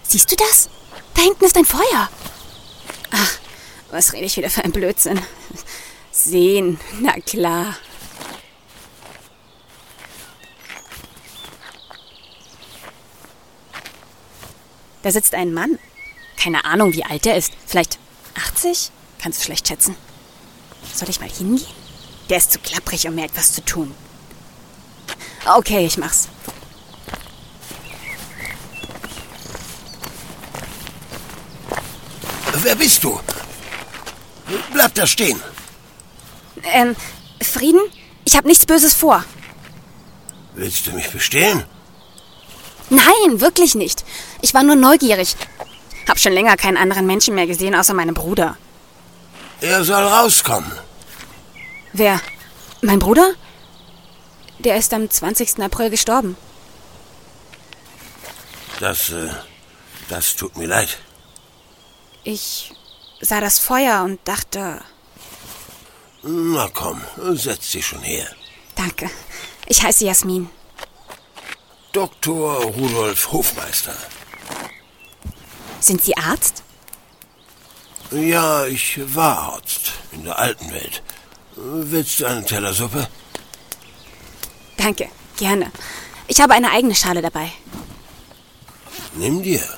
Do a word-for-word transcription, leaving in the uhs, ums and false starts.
Siehst du das? Da hinten ist ein Feuer. Ach, was rede ich wieder für ein Blödsinn? Sehen, na klar. Da sitzt ein Mann. Keine Ahnung, wie alt er ist. Vielleicht achtzig? Kannst du schlecht schätzen. Soll ich mal hingehen? Der ist zu klapprig, um mir etwas zu tun. Okay, ich mach's. Wer bist du? Bleib da stehen. Ähm, Frieden? Ich habe nichts Böses vor. Willst du mich bestehlen? Nein, wirklich nicht. Ich war nur neugierig. Hab schon länger keinen anderen Menschen mehr gesehen, außer meinem Bruder. Er soll rauskommen. Wer? Mein Bruder? Der ist am zwanzigsten April gestorben. Das, äh, das tut mir leid. Ich sah das Feuer und dachte... Na komm, setz dich schon her. Danke. Ich heiße Jasmin. Doktor Rudolf Hofmeister. Sind Sie Arzt? Ja, ich war Arzt in der alten Welt. Willst du einen Teller Suppe? Danke, gerne. Ich habe eine eigene Schale dabei. Nimm dir.